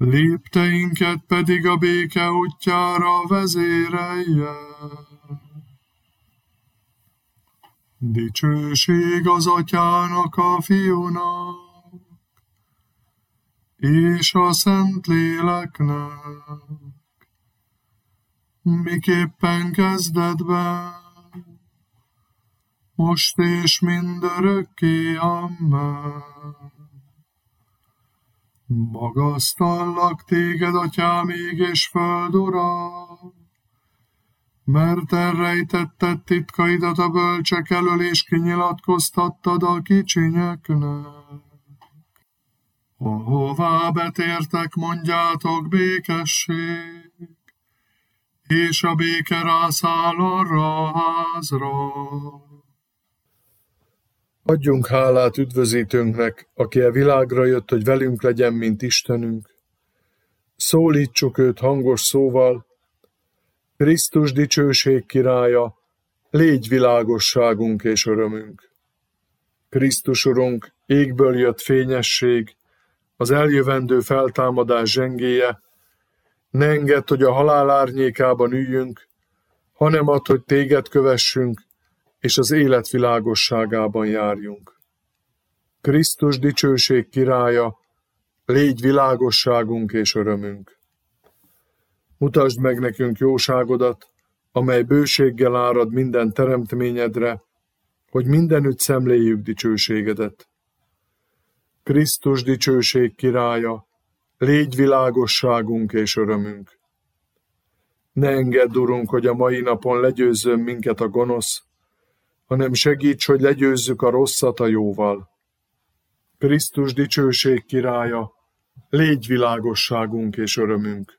lépteinket pedig a béke útjára vezérelje. Dicsőség az Atyának, a Fiúnak, és a Szentléleknek, miképpen kezdetben, most és mindörökké. Amen. Magasztallak téged, Atyám, ég és föld ura, mert elrejtetted titkaidat a bölcsek elől, és kinyilatkoztattad a kicsinyeknek. Ahová betértek, mondjátok békesség, és a béke rászáll arra a házra. Adjunk hálát üdvözítőnknek, aki a világra jött, hogy velünk legyen, mint Istenünk. Szólítsuk őt hangos szóval: Krisztus dicsőség királya, légy világosságunk és örömünk. Krisztus Urunk, égből jött fényesség, az eljövendő feltámadás zsengéje, ne engedd, hogy a halál árnyékában üljünk, hanem add, hogy téged kövessünk, és az élet világosságában járjunk. Krisztus dicsőség királya, légy világosságunk és örömünk. Mutasd meg nekünk jóságodat, amely bőséggel árad minden teremtményedre, hogy mindenütt szemléljük dicsőségedet. Krisztus dicsőség királya, légy világosságunk és örömünk. Ne engedd, Urunk, hogy a mai napon legyőzzön minket a gonosz, hanem segíts, hogy legyőzzük a rosszat a jóval. Krisztus dicsőség királya, légy világosságunk és örömünk.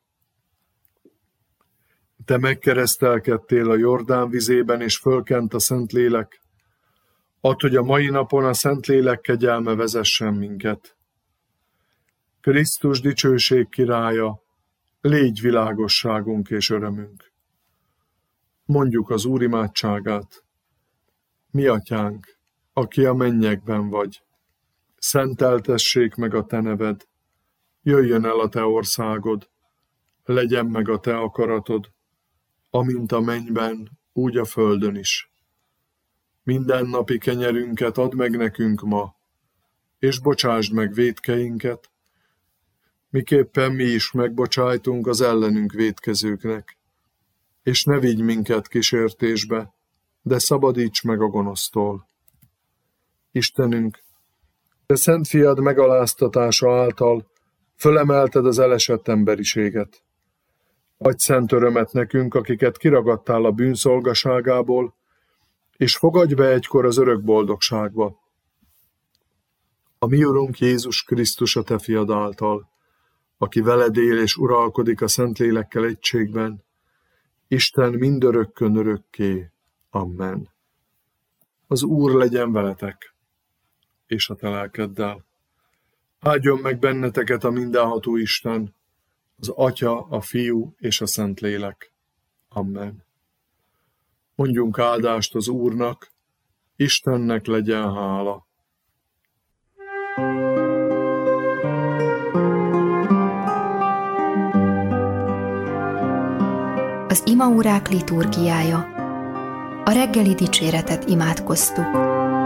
Te megkeresztelkedtél a Jordán vizében, és fölkent a Szentlélek. Add, hogy a mai napon a Szentlélek kegyelme vezessen minket. Krisztus dicsőség királya, légy világosságunk és örömünk. Mondjuk az Úr imádságát. Mi Atyánk, aki a mennyekben vagy, szenteltessék meg a te neved, jöjjön el a te országod, legyen meg a te akaratod, amint a mennyben, úgy a földön is. Mindennapi kenyerünket add meg nekünk ma, és bocsásd meg vétkeinket, miképpen mi is megbocsájtunk az ellenünk vétkezőknek, és ne vigy minket kísértésbe, de szabadíts meg a gonosztól. Istenünk, te szent fiad megaláztatása által fölemelted az elesett emberiséget. Adj szent örömet nekünk, akiket kiragadtál a bűnszolgaságából, és fogadj be egykor az örök boldogságba. A mi Urunk Jézus Krisztus a te fiad által, aki veled él és uralkodik a Szentlélekkel egységben, Isten mindörökkön örökké. Amen. Az Úr legyen veletek, és a te lelkeddel. Áldjon meg benneteket a mindenható Isten, az Atya, a Fiú és a Szentlélek. Amen. Mondjunk áldást az Úrnak, Istennek legyen hála. Az imaórák liturgiája. A reggeli dicséretet imádkoztuk.